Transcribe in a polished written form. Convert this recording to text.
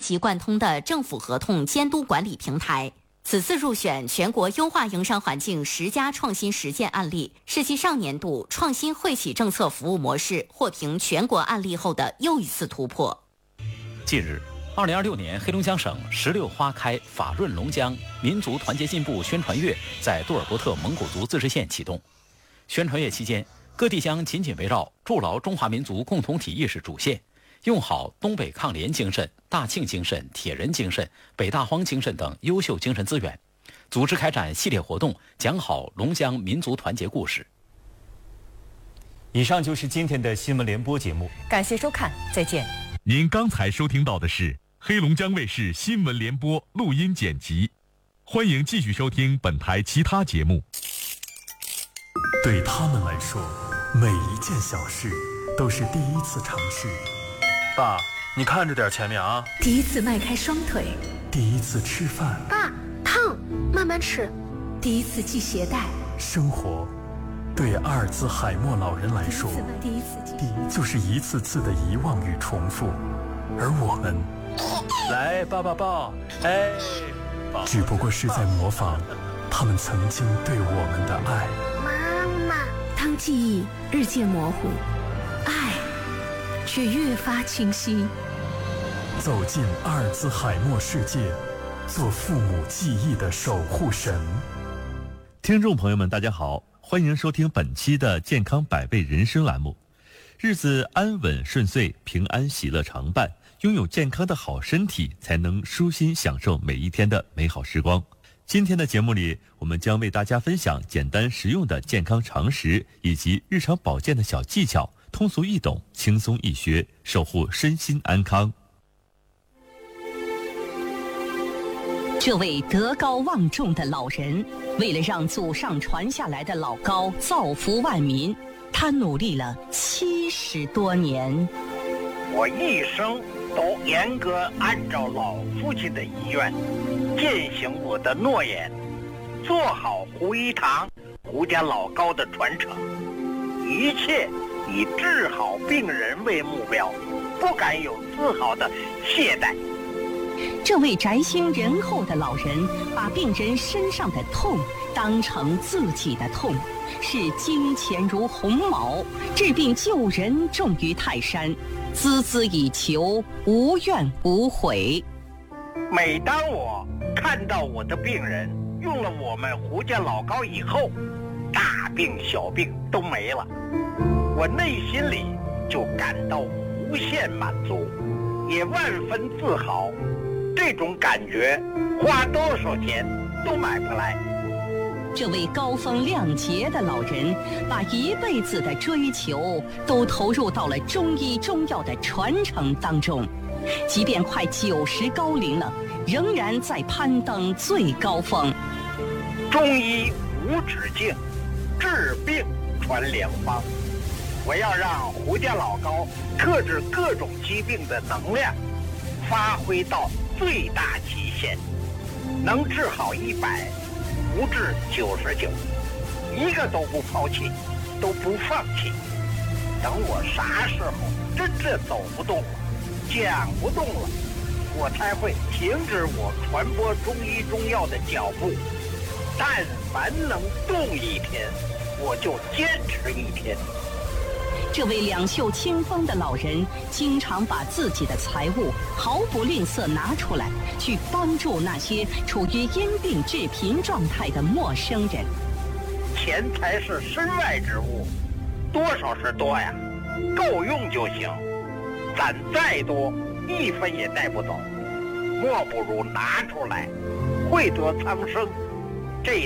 及贯通的政府合同监督管理平台。此次入选全国优化营商环境10佳创新实践案例，是继上年度创新惠企政策服务模式获评全国案例后的又一次突破。 近日，2026年黑龙江省石榴花开法润龙江民族团结进步宣传月在杜尔伯特蒙古族自治县启动。宣传月期间，各地将紧紧围绕筑牢中华民族共同体意识主线，用好东北抗联精神、大庆精神、铁人精神、北大荒精神等优秀精神资源，组织开展系列活动，讲好龙江民族团结故事。 以上就是今天的新闻联播节目， 感谢收看，再见。 您刚才收听到的是黑龙江卫视新闻联播录音剪辑，欢迎继续收听本台其他节目。 对他们来说，每一件小事都是第一次尝试。 爸，你看着点前面啊！ 第一次迈开双腿， 第一次吃饭。 爸，烫，慢慢吃。 第一次系鞋带。生活，对阿尔兹海默老人来说，就是一次次的遗忘与重复，而我们， 来抱抱抱，哎， 只不过是在模仿他们曾经对我们的爱。 妈妈， 当记忆日渐模糊，爱却越发清晰。 走进阿尔兹海默世界，做父母记忆的守护神。 听众朋友们，大家好，欢迎收听本期的健康百倍人生栏目。日子安稳顺遂，平安喜乐常伴，拥有健康的好身体，才能舒心享受每一天的美好时光。今天的节目里，我们将为大家分享简单实用的健康常识，以及日常保健的小技巧，通俗易懂，轻松易学，守护身心安康。 这位德高望重的老人，为了让祖上传下来的老高造福万民，他努力了70多年。 我一生都严格按照老父亲的遗愿，践行我的诺言，做好胡一堂、胡家老高的传承，一切以治好病人为目标，不敢有丝毫的懈怠。 这位宅心仁厚的老人，把病人身上的痛当成自己的痛，视金钱如鸿毛，治病救人重于泰山，孜孜以求，无怨无悔。 每当我看到我的病人用了我们胡家老高以后，大病小病都没了，我内心里就感到无限满足，也万分自豪。这种感觉花多少钱都买不来。 这位高风亮节的老人，把一辈子的追求都投入到了中医中药的传承当中，即便快90高龄了，仍然在攀登最高峰。 中医无止境，治病传良方。我要让胡家老高克制各种疾病的能量发挥到最大极限，能治好100，不治99，一个都不抛弃，都不放弃。等我啥时候真正走不动了，讲不动了，我才会停止我传播中医中药的脚步。但凡能动一天，我就坚持1天。 这位两袖清风的老人，经常把自己的财物毫不吝啬拿出来，去帮助那些处于因病致贫状态的陌生人。 钱财是身外之物，多少是多呀，够用就行。攒再多，1分也带不走，莫不如拿出来，惠得苍生。